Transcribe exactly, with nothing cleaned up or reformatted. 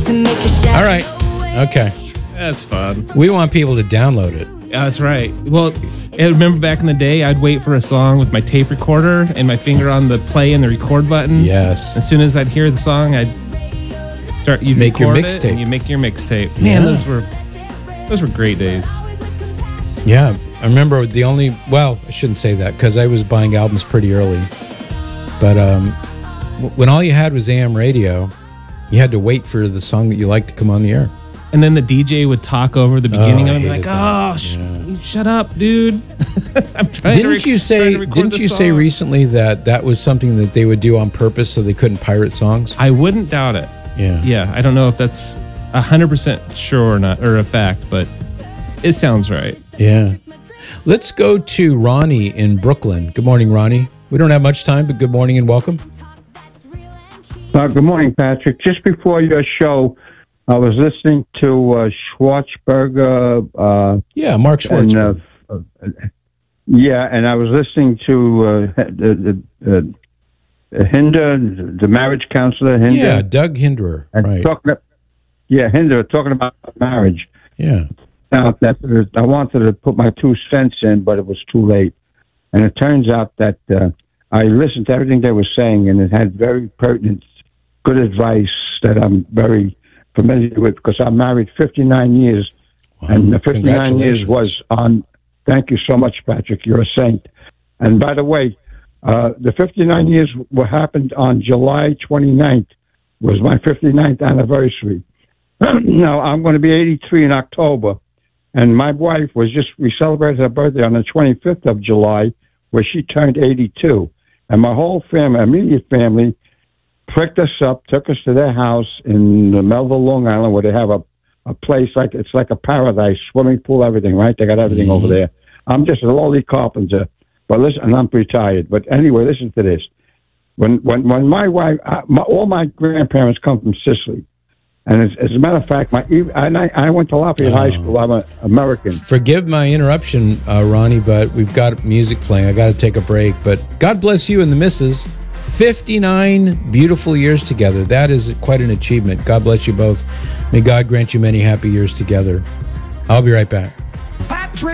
All right. Okay. That's fun. We want people to download it. Yeah, that's right. Well, I remember back in the day, I'd wait for a song with my tape recorder and my finger on the play and the record button. Yes. As soon as I'd hear the song, I'd start. You'd make your mixtape. mixtape. You make your mixtape. Man, Yeah. those were those were great days. Yeah. I remember the only, well, I shouldn't say that because I was buying albums pretty early. But um, w- when all you had was A M radio, you had to wait for the song that you liked to come on the air. And then the D J would talk over the beginning Oh, of it, I like, hated that. "Oh, sh- Yeah. shut up, dude!" I'm trying to Didn't rec- you trying say? to record Didn't the you say song. recently that that was something that they would do on purpose so they couldn't pirate songs? I wouldn't doubt it. Yeah. Yeah, I don't know if that's a hundred percent sure or not, or a fact, but it sounds right. Yeah. Let's go to Ronnie in Brooklyn. Good morning, Ronnie. We don't have much time, but good morning and welcome. Uh, good morning, Patrick. Just before your show, I was listening to uh, Schwarzberger. Uh, Yeah, Mark Schwartzberg. and, uh, uh, yeah, and I was listening to uh, the, the uh, Hinder, the marriage counselor, Hinder. Yeah, Doug Hinderer. and Right. talking, yeah, Hinder talking about marriage. Yeah. Out that I wanted to put my two cents in, but it was too late. And it turns out that uh, I listened to everything they were saying, and it had very pertinent, good advice that I'm very familiar with because I'm married fifty-nine years, Wow. and the fifty-nine years Congratulations. was on. Thank you so much, Patrick. You're a saint. And by the way, uh, the fifty-nine years what happened on July twenty-ninth was my fifty-ninth anniversary. Now I'm going to be eighty-three in October. And my wife was just, we celebrated her birthday on the twenty-fifth of July, where she turned eighty-two. And my whole family, immediate family, picked us up, took us to their house in Melville, Long Island, where they have a, a place like, it's like a paradise, swimming pool, everything, right? They got everything Mm-hmm. over there. I'm just a lowly carpenter, but listen, and I'm retired. But anyway, listen to this. When, when, when my wife, uh, my, all my grandparents come from Sicily. And as, as a matter of fact, my and I, I went to Lafayette Oh. High School. I'm an American. Forgive my interruption, uh, Ronnie, but we've got music playing. I got to take a break. But God bless you and the missus. fifty-nine beautiful years together. That is quite an achievement. God bless you both. May God grant you many happy years together. I'll be right back.